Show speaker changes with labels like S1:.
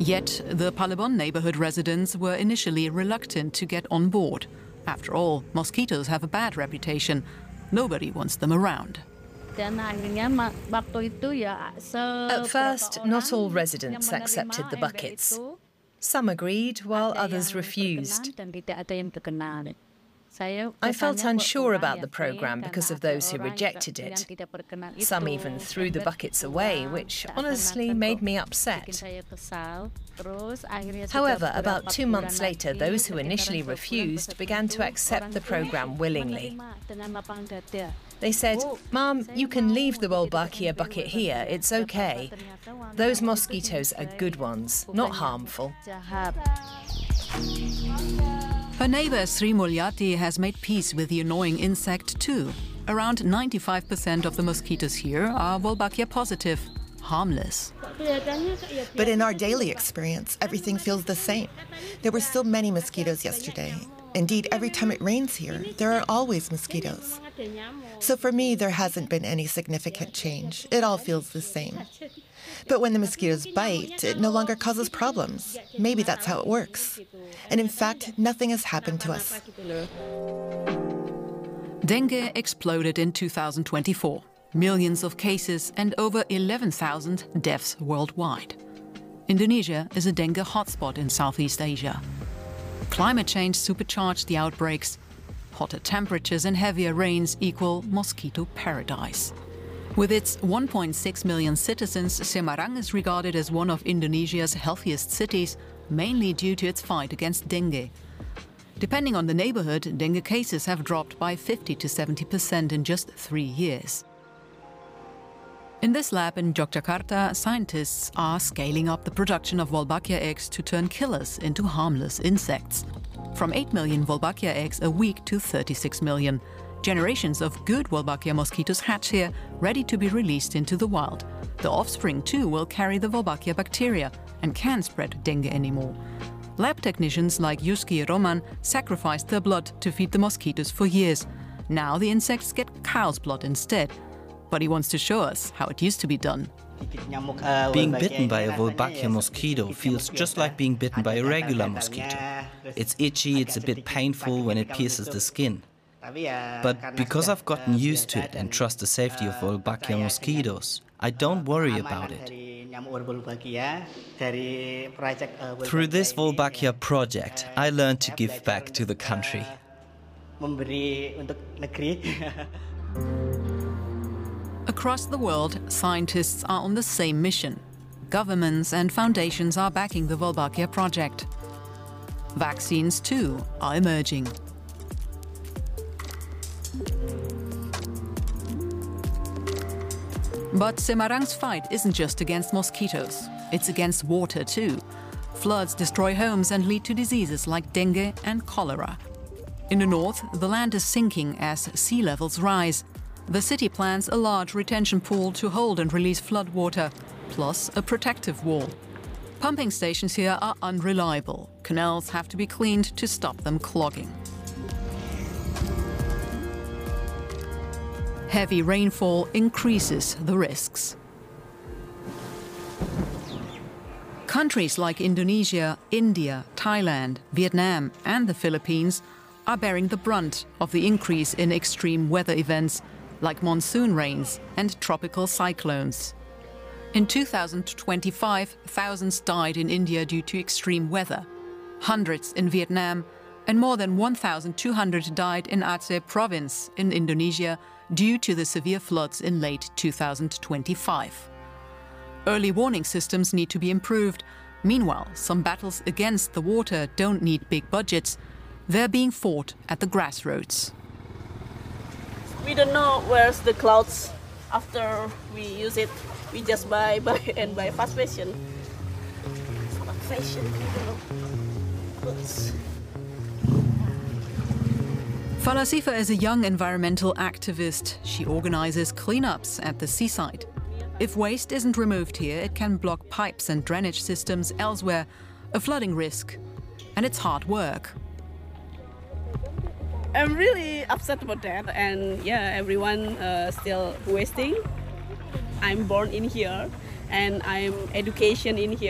S1: Yet the Palembang neighborhood residents were initially reluctant to get on board. After all, mosquitoes have a bad reputation. Nobody wants them around.
S2: At first, not all residents accepted the buckets. Some agreed, while others refused. I felt unsure about the program because of those who rejected it. Some even threw the buckets away, which honestly made me upset. However, about 2 months later, those who initially refused began to accept the program willingly. They said, "Mom, you can leave the Wolbachia bucket here, it's okay. Those mosquitoes are good ones, not harmful."
S1: Her neighbour Sri Mulyati has made peace with the annoying insect too. Around 95% of the mosquitoes here are Wolbachia positive, harmless.
S3: But in our daily experience, everything feels the same. There were still many mosquitoes yesterday. Indeed, every time it rains here, there are always mosquitoes. So for me, there hasn't been any significant change. It all feels the same. But when the mosquitoes bite, it no longer causes problems. Maybe that's how it works. And in fact, nothing has happened to us.
S1: Dengue exploded in 2024. Millions of cases and over 11,000 deaths worldwide. Indonesia is a dengue hotspot in Southeast Asia. Climate change supercharged the outbreaks. Hotter temperatures and heavier rains equal mosquito paradise. With its 1.6 million citizens, Semarang is regarded as one of Indonesia's healthiest cities, mainly due to its fight against dengue. Depending on the neighborhood, dengue cases have dropped by 50 to 70% in just 3 years. In this lab in Yogyakarta, scientists are scaling up the production of Wolbachia eggs to turn killers into harmless insects. From 8 million Wolbachia eggs a week to 36 million. Generations of good Wolbachia mosquitoes hatch here, ready to be released into the wild. The offspring too will carry the Wolbachia bacteria and can't spread dengue anymore. Lab technicians like Yuski Roman sacrificed their blood to feed the mosquitoes for years. Now the insects get cow's blood instead. But he wants to show us how it used to be done.
S4: Being bitten by a Wolbachia mosquito feels just like being bitten by a regular mosquito. It's itchy, it's a bit painful when it pierces the skin. But because I've gotten used to it and trust the safety of Wolbachia mosquitoes, I don't worry about it. Through this Wolbachia project, I learned to give back to the country.
S1: Across the world, scientists are on the same mission. Governments and foundations are backing the Wolbachia project. Vaccines, too, are emerging. But Semarang's fight isn't just against mosquitoes. It's against water, too. Floods destroy homes and lead to diseases like dengue and cholera. In the north, the land is sinking as sea levels rise. The city plans a large retention pool to hold and release floodwater, plus a protective wall. Pumping stations here are unreliable. Canals have to be cleaned to stop them clogging. Heavy rainfall increases the risks. Countries like Indonesia, India, Thailand, Vietnam and the Philippines are bearing the brunt of the increase in extreme weather events like monsoon rains and tropical cyclones. In 2025, thousands died in India due to extreme weather, hundreds in Vietnam, and more than 1,200 died in Aceh province in Indonesia due to the severe floods in late 2025. Early warning systems need to be improved. Meanwhile, some battles against the water don't need big budgets. They're being fought at the grassroots.
S5: We don't know where's the clouds after we use it. We just buy fast fashion. Fast fashion,
S1: Falasifa is a young environmental activist. She organizes cleanups at the seaside. If waste isn't removed here, it can block pipes and drainage systems elsewhere, a flooding risk. And it's hard work.
S5: I'm really upset about that, and yeah, everyone still wasting. I'm born in here, and I'm education in here.